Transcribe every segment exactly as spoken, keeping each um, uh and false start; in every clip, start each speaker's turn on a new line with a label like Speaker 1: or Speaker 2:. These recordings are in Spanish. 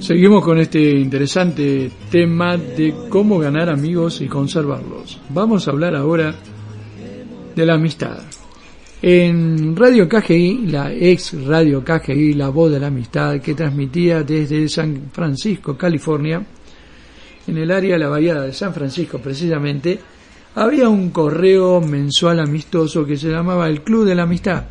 Speaker 1: Seguimos con este interesante tema de cómo ganar amigos y conservarlos. Vamos a hablar ahora de la amistad. En Radio K G I, la ex Radio K G I, la voz de la amistad, que transmitía desde San Francisco, California, en el área de la bahía de San Francisco precisamente, había un correo mensual amistoso que se llamaba el Club de la Amistad.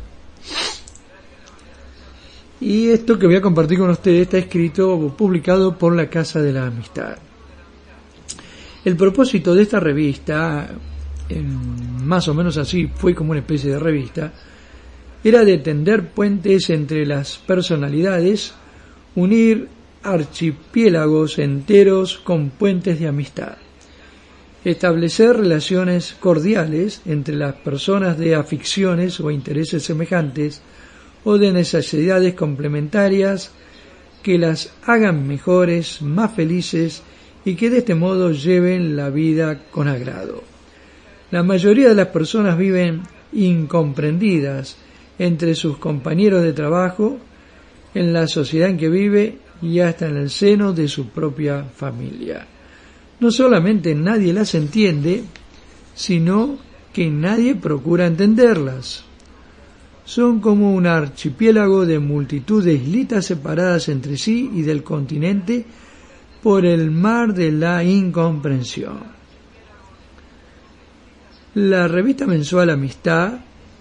Speaker 1: Y esto que voy a compartir con ustedes está escrito o publicado por la Casa de la Amistad. El propósito de esta revista, en, más o menos así, fue como una especie de revista, era de tender puentes entre las personalidades, unir archipiélagos enteros con puentes de amistad, establecer relaciones cordiales entre las personas de aficiones o intereses semejantes, o de necesidades complementarias que las hagan mejores, más felices y que de este modo lleven la vida con agrado. La mayoría de las personas viven incomprendidas entre sus compañeros de trabajo, en la sociedad en que vive y hasta en el seno de su propia familia. No solamente nadie las entiende, sino que nadie procura entenderlas. Son como un archipiélago de multitud de islitas separadas entre sí y del continente por el mar de la incomprensión. La revista mensual Amistad,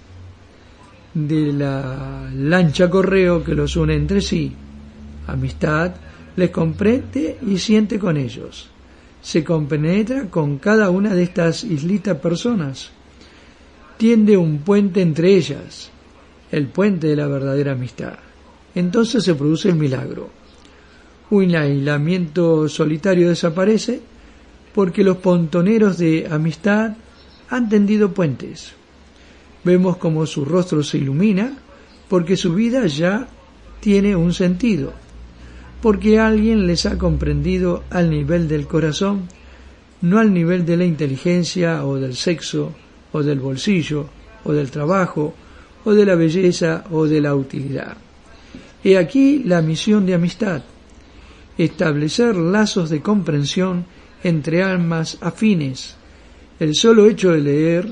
Speaker 1: de la lancha correo que los une entre sí, Amistad, les comprende y siente con ellos. Se compenetra con cada una de estas islitas personas. Tiende un puente entre ellas, el puente de la verdadera amistad. Entonces se produce el milagro. Un aislamiento solitario desaparece porque los pontoneros de amistad han tendido puentes. Vemos como su rostro se ilumina porque su vida ya tiene un sentido, porque alguien les ha comprendido al nivel del corazón, no al nivel de la inteligencia o del sexo o del bolsillo o del trabajo o de la belleza o de la utilidad. He aquí la misión de amistad: establecer lazos de comprensión entre almas afines. El solo hecho de leer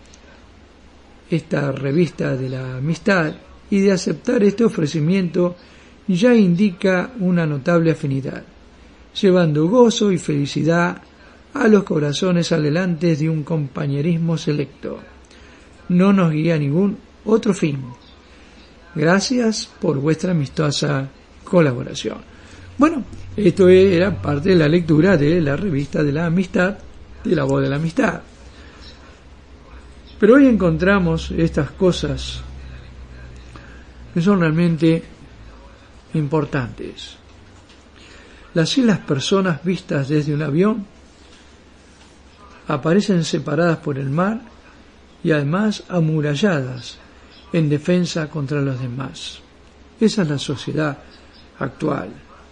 Speaker 1: esta revista de la amistad y de aceptar este ofrecimiento ya indica una notable afinidad, llevando gozo y felicidad a los corazones anhelantes de un compañerismo selecto. No nos guía ningún otro fin. Gracias por vuestra amistosa colaboración. Bueno, esto era parte de la lectura de la revista de la amistad, de la voz de la amistad. Pero hoy encontramos estas cosas que son realmente importantes. Las islas personas vistas desde un avión aparecen separadas por el mar y además amuralladas en defensa contra los demás. Esa es la sociedad actual.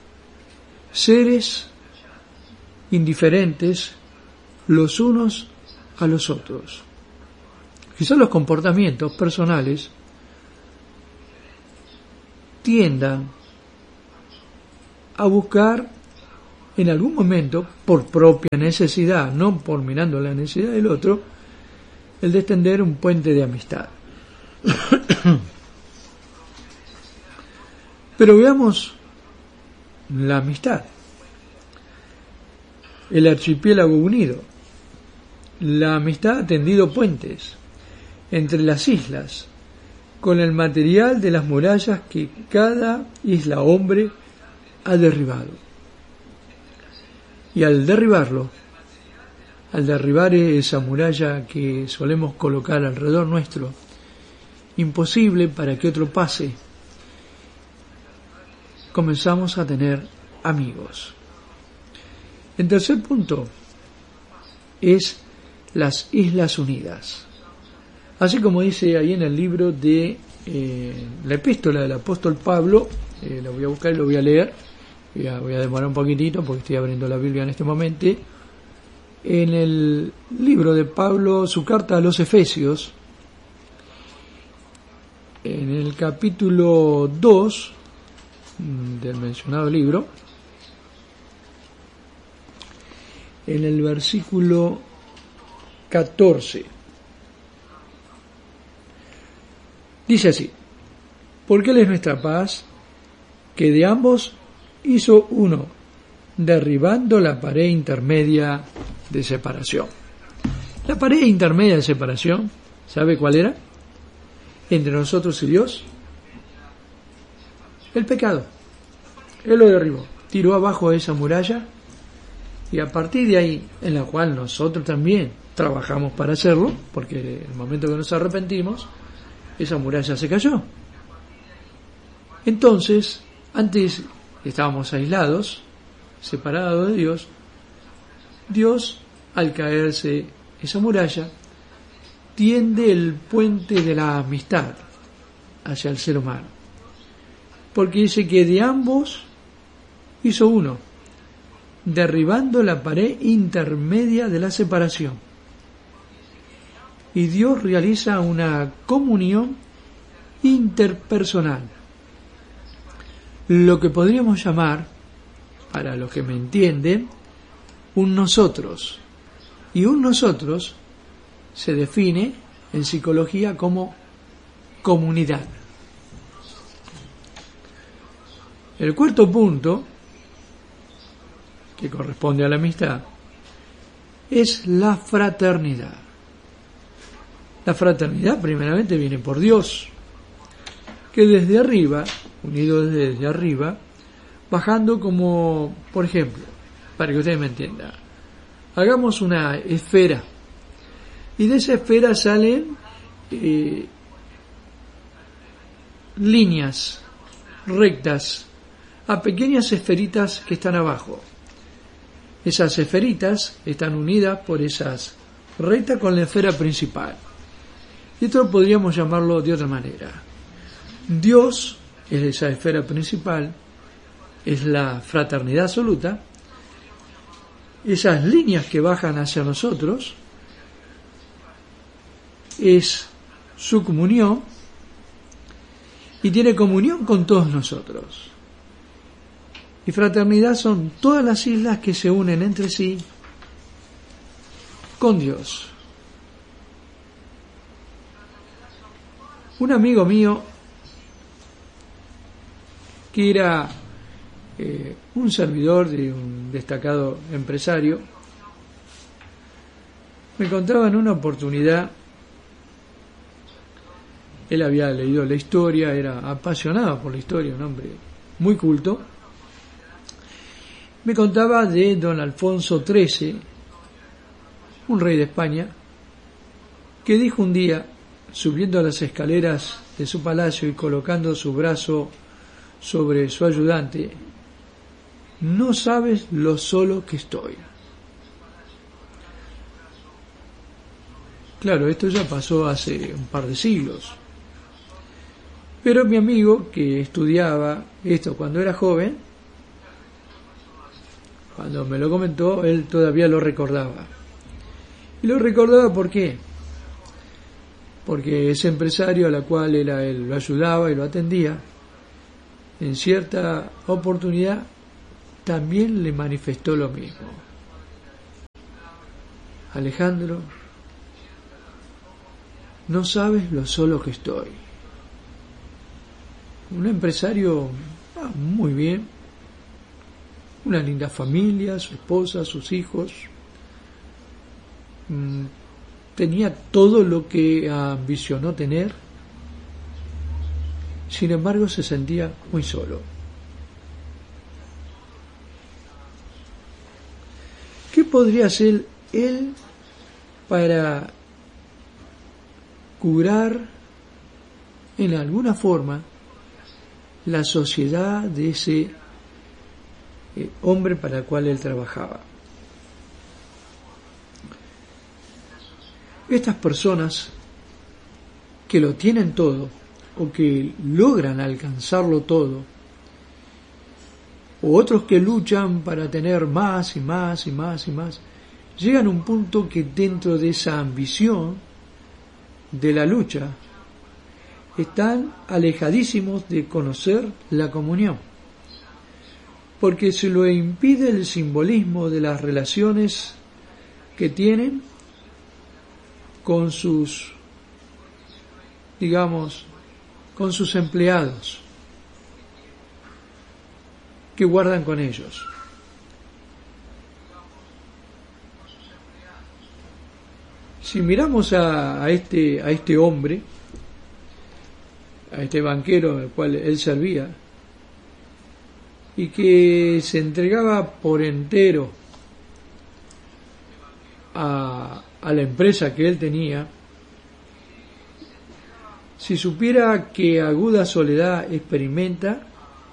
Speaker 1: Seres indiferentes los unos a los otros. Quizás los comportamientos personales tiendan a buscar en algún momento, por propia necesidad, no por mirando la necesidad del otro, el de extender un puente de amistad. Pero veamos la amistad, el archipiélago unido. La amistad ha tendido puentes entre las islas con el material de las murallas que cada isla hombre ha derribado. Y al derribarlo, al derribar esa muralla que solemos colocar alrededor nuestro, imposible para que otro pase, comenzamos a tener amigos. El tercer punto es las Islas Unidas. Así como dice ahí en el libro de eh, la epístola del apóstol Pablo, eh, lo voy a buscar y lo voy a leer, voy a, voy a demorar un poquitito porque estoy abriendo la Biblia en este momento. En el libro de Pablo, su carta a los Efesios, en el capítulo dos del mencionado libro, en el versículo catorce. Dice así: porque Él es nuestra paz, que de ambos hizo uno, derribando la pared intermedia de separación. La pared intermedia de separación, ¿sabe cuál era? Entre nosotros y Dios. El pecado. Él lo derribó, tiró abajo esa muralla, y a partir de ahí, en la cual nosotros también trabajamos para hacerlo, porque en el momento que nos arrepentimos, esa muralla se cayó. Entonces, antes estábamos aislados, separados de Dios. Dios, al caerse esa muralla, tiende el puente de la amistad hacia el ser humano, porque dice que de ambos hizo uno, derribando la pared intermedia de la separación. Y Dios realiza una comunión interpersonal, lo que podríamos llamar, para los que me entienden, un nosotros. Y un nosotros se define en psicología como comunidad. El cuarto punto, que corresponde a la amistad, es la fraternidad. La fraternidad primeramente viene por Dios, que desde arriba, unido desde arriba, bajando como, por ejemplo, para que ustedes me entiendan, hagamos una esfera, y de esa esfera salen eh, líneas rectas a pequeñas esferitas que están abajo. Esas esferitas están unidas por esas rectas con la esfera principal. Y esto podríamos llamarlo de otra manera. Dios es esa esfera principal, es la fraternidad absoluta. Esas líneas que bajan hacia nosotros es su comunión, y tiene comunión con todos nosotros. Y fraternidad son todas las islas que se unen entre sí con Dios. Un amigo mío, que era eh, un servidor de un destacado empresario, me contaba en una oportunidad, él había leído la historia, era apasionado por la historia, un hombre muy culto. Me contaba de don Alfonso trece, un rey de España, que dijo un día, subiendo a las escaleras de su palacio y colocando su brazo sobre su ayudante: no sabes lo solo que estoy. Claro, esto ya pasó hace un par de siglos. Pero mi amigo, que estudiaba esto cuando era joven, cuando me lo comentó, él todavía lo recordaba. Y lo recordaba ¿por qué? Porque ese empresario a la cual era, él lo ayudaba y lo atendía, en cierta oportunidad también le manifestó lo mismo. Alejandro, no sabes lo solo que estoy. Un empresario ah, muy bien, una linda familia, su esposa, sus hijos, mm, tenía todo lo que ambicionó tener, sin embargo se sentía muy solo. ¿Qué podría hacer él para curar en alguna forma la sociedad de ese eh, hombre para el cual él trabajaba? Estas personas que lo tienen todo o que logran alcanzarlo todo, o otros que luchan para tener más y más y más y más, llegan a un punto que dentro de esa ambición de la lucha están alejadísimos de conocer la comunión. porque se lo impide el simbolismo de las relaciones que tienen con sus, digamos, con sus empleados que guardan con ellos. Si miramos a, a este a este hombre, a este banquero al cual él servía, y que se entregaba por entero a, a la empresa que él tenía, si supiera que aguda soledad experimenta,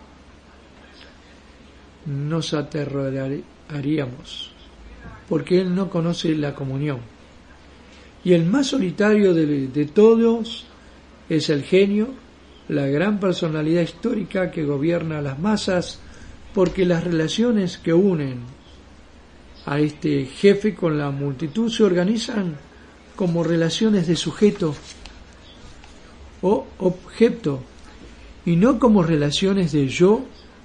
Speaker 1: nos aterroraríamos, porque él no conoce la comunión. Y el más solitario de, de todos es el genio, la gran personalidad histórica que gobierna a las masas, porque las relaciones que unen a este jefe con la multitud se organizan como relaciones de sujeto o objeto, y no como relaciones de yo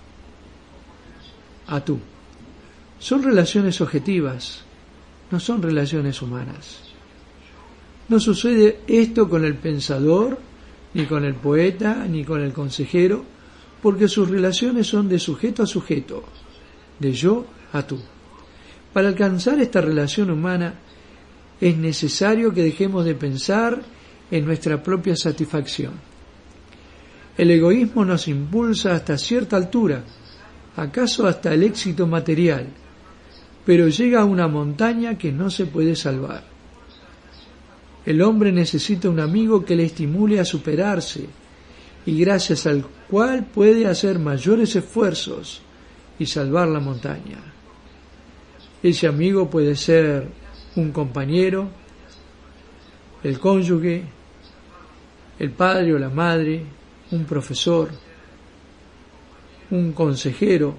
Speaker 1: a tú. Son relaciones objetivas, no son relaciones humanas. No sucede esto con el pensador, ni con el poeta, ni con el consejero, porque sus relaciones son de sujeto a sujeto, de yo a tú. Para alcanzar esta relación humana es necesario que dejemos de pensar en nuestra propia satisfacción. El egoísmo nos impulsa hasta cierta altura, acaso hasta el éxito material, pero llega a una montaña que no se puede salvar. El hombre necesita un amigo que le estimule a superarse y gracias al cual puede hacer mayores esfuerzos y salvar la montaña. Ese amigo puede ser un compañero, el cónyuge, el padre o la madre, un profesor, un consejero,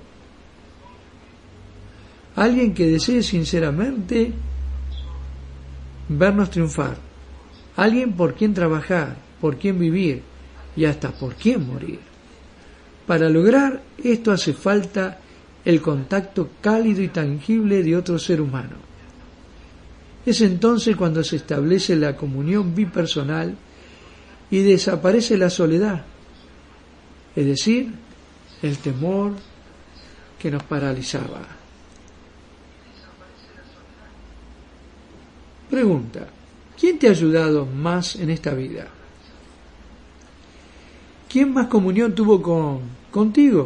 Speaker 1: alguien que desee sinceramente vernos triunfar, alguien por quien trabajar, por quien vivir y hasta por quien morir. Para lograr esto hace falta el contacto cálido y tangible de otro ser humano. Es entonces cuando se establece la comunión bipersonal y desaparece la soledad, es decir, el temor que nos paralizaba. Pregunta: ¿quién te ha ayudado más en esta vida? ¿Quién más comunión tuvo con contigo?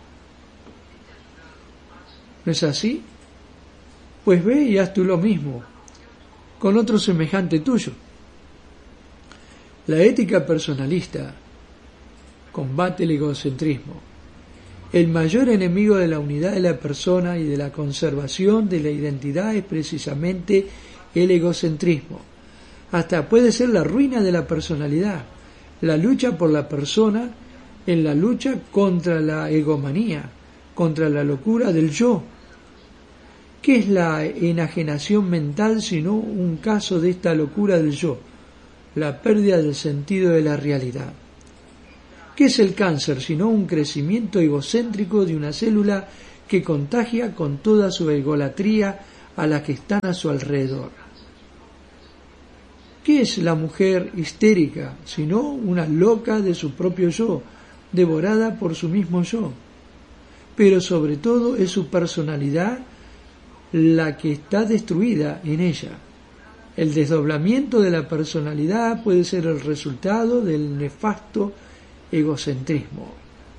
Speaker 1: ¿No es así? Pues ve y haz tú lo mismo con otro semejante tuyo. La ética personalista combate el egocentrismo. El mayor enemigo de la unidad de la persona y de la conservación de la identidad es precisamente el egocentrismo. Hasta puede ser la ruina de la personalidad. La lucha por la persona en la lucha contra la egomanía, contra la locura del yo. ¿Qué es la enajenación mental sino un caso de esta locura del yo? La pérdida del sentido de la realidad. ¿Qué es el cáncer sino un crecimiento egocéntrico de una célula que contagia con toda su egolatría a las que están a su alrededor? ¿Qué es la mujer histérica sino una loca de su propio yo, devorada por su mismo yo? Pero sobre todo es su personalidad la que está destruida en ella. El desdoblamiento de la personalidad puede ser el resultado del nefasto egocentrismo.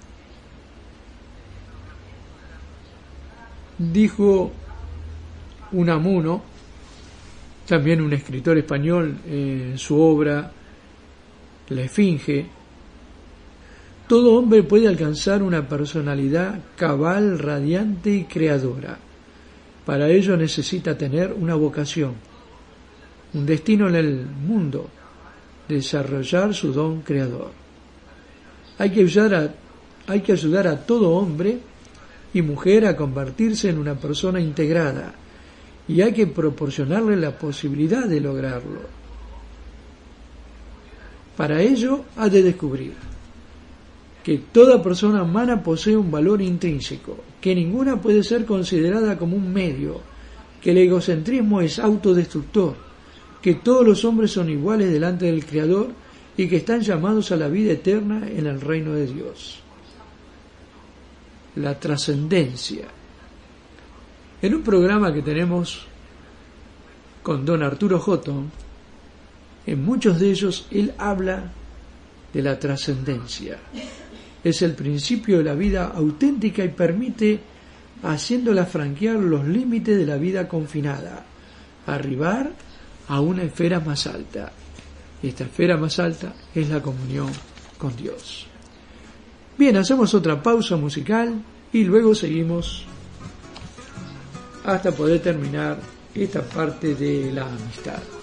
Speaker 1: Dijo Unamuno, también un escritor español, en su obra La Esfinge: todo hombre puede alcanzar una personalidad cabal, radiante y creadora. Para ello necesita tener una vocación, un destino en el mundo, desarrollar su don creador. Hay que ayudar a, hay que ayudar a todo hombre y mujer a convertirse en una persona integrada, y hay que proporcionarle la posibilidad de lograrlo. Para ello ha de descubrir que toda persona humana posee un valor intrínseco, que ninguna puede ser considerada como un medio, que el egocentrismo es autodestructor, que todos los hombres son iguales delante del Creador y que están llamados a la vida eterna en el reino de Dios. La trascendencia. En un programa que tenemos con don Arturo Houghton, en muchos de ellos él habla de la trascendencia. Es el principio de la vida auténtica y permite, haciéndola franquear los límites de la vida confinada, arribar a una esfera más alta. Esta esfera más alta es la comunión con Dios. Bien, hacemos otra pausa musical y luego seguimos hasta poder terminar esta parte de la amistad.